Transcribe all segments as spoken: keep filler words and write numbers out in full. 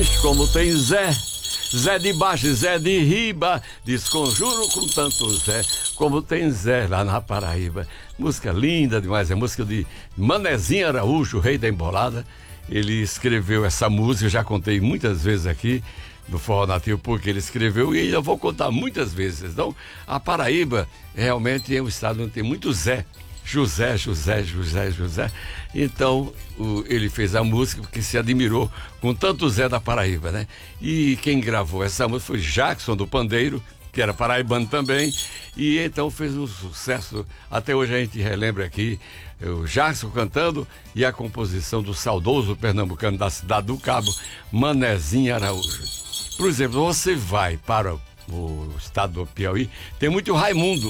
Ixi, como tem Zé, Zé de baixo, Zé de riba, desconjuro com tanto Zé, como tem Zé lá na Paraíba. Música linda demais, é música de Manezinho Araújo, o rei da embolada. Ele escreveu essa música, eu já contei muitas vezes aqui no Forró Nativo, porque ele escreveu, e ainda vou contar muitas vezes. Então, a Paraíba realmente é um estado onde tem muito Zé. José, José, José, José. Então, o, ele fez a música porque se admirou com tanto Zé da Paraíba, né? E quem gravou essa música foi Jackson do Pandeiro, que era paraibano também, e então fez um sucesso. Até hoje a gente relembra aqui o Jackson cantando e a composição do saudoso pernambucano da cidade do Cabo, Manezinho Araújo. Por exemplo, você vai para o estado do Piauí, tem muito Raimundo.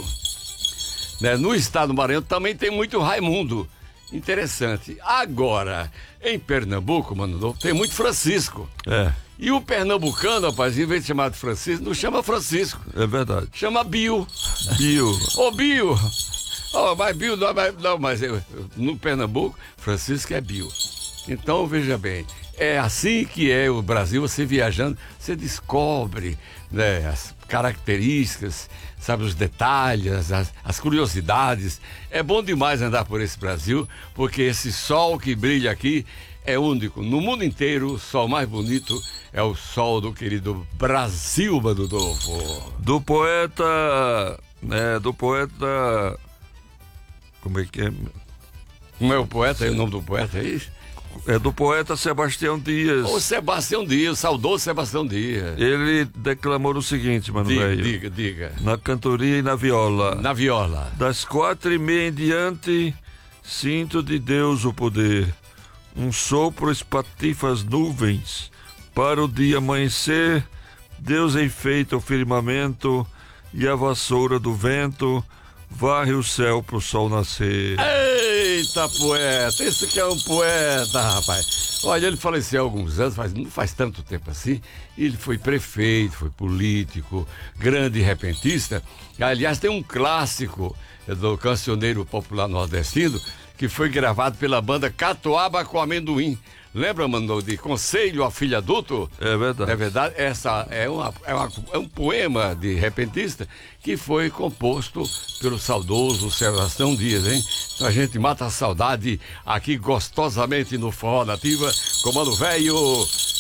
Né? No estado do Maranhão também tem muito Raimundo. Interessante. Agora, em Pernambuco, mano, tem muito Francisco. É. E o pernambucano, rapaz, em vez de chamar de Francisco, não chama Francisco. É verdade. Chama Bio. Bio. Ô, Bio. Oh, mas Bio, não, mas, não, mas eu, no Pernambuco, Francisco é Bio. Então, veja bem, é assim que é o Brasil, você viajando, você descobre, né, as características, sabe, os detalhes, as, as curiosidades. É bom demais andar por esse Brasil, porque esse sol que brilha aqui é único. No mundo inteiro, o sol mais bonito é o sol do querido Brasil, mano novo. Do poeta, né, do poeta, como é que é? Como é o poeta, é o nome do poeta, é isso? É do poeta Sebastião Dias. O Sebastião Dias, saudoso Sebastião Dias. Ele declamou o seguinte, mano, diga, velho. Diga, diga. Na cantoria e na viola. Na viola. Das quatro e meia em diante, sinto de Deus o poder. Um sopro espatifa as nuvens. Para o dia amanhecer, Deus enfeita o firmamento e a vassoura do vento varre o céu pro sol nascer. Eita, poeta! Esse que é um poeta, rapaz. Olha, ele faleceu há alguns anos, faz, não faz tanto tempo assim. Ele foi prefeito, foi político, grande repentista. Aliás, tem um clássico do cancioneiro popular nordestino que foi gravado pela banda Catuaba com Amendoim. Lembra, mano, de Conselho a Filho Adulto? É verdade. É verdade, essa é, uma, é, uma, é um poema de repentista que foi composto pelo saudoso Sebastião Dias, hein? Então a gente mata a saudade aqui gostosamente no Forró Nativa, Comando Velho.